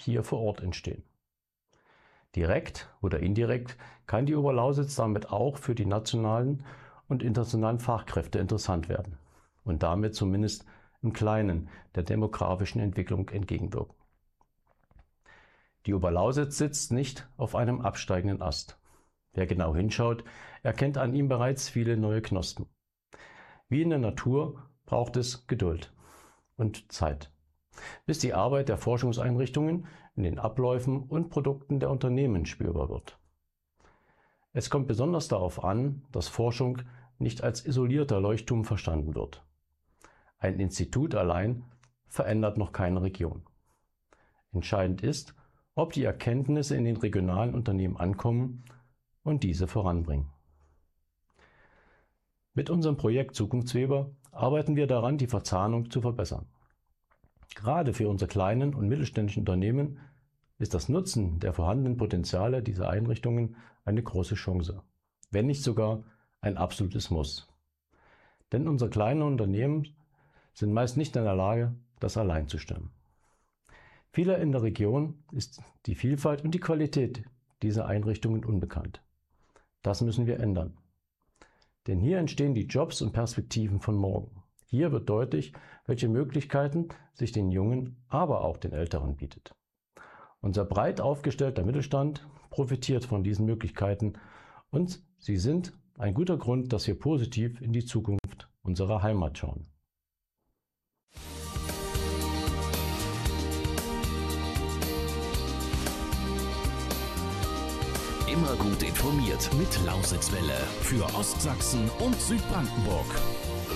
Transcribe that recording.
hier vor Ort entstehen. Direkt oder indirekt kann die Oberlausitz damit auch für die nationalen und internationalen Fachkräfte interessant werden und damit zumindest im Kleinen der demografischen Entwicklung entgegenwirken. Die Oberlausitz sitzt nicht auf einem absteigenden Ast. Wer genau hinschaut, erkennt an ihm bereits viele neue Knospen. Wie in der Natur braucht es Geduld und Zeit, bis die Arbeit der Forschungseinrichtungen in den Abläufen und Produkten der Unternehmen spürbar wird. Es kommt besonders darauf an, dass Forschung nicht als isolierter Leuchtturm verstanden wird. Ein Institut allein verändert noch keine Region. Entscheidend ist, ob die Erkenntnisse in den regionalen Unternehmen ankommen und diese voranbringen. Mit unserem Projekt Zukunftsweber arbeiten wir daran, die Verzahnung zu verbessern. Gerade für unsere kleinen und mittelständischen Unternehmen ist das Nutzen der vorhandenen Potenziale dieser Einrichtungen eine große Chance, wenn nicht sogar ein absolutes Muss. Denn unsere kleinen Unternehmen sind meist nicht in der Lage, das allein zu stemmen. Vielen in der Region ist die Vielfalt und die Qualität dieser Einrichtungen unbekannt. Das müssen wir ändern. Denn hier entstehen die Jobs und Perspektiven von morgen. Hier wird deutlich, welche Möglichkeiten sich den Jungen, aber auch den Älteren bietet. Unser breit aufgestellter Mittelstand profitiert von diesen Möglichkeiten und sie sind ein guter Grund, dass wir positiv in die Zukunft unserer Heimat schauen. Immer gut informiert mit Lausitzwelle für Ostsachsen und Südbrandenburg.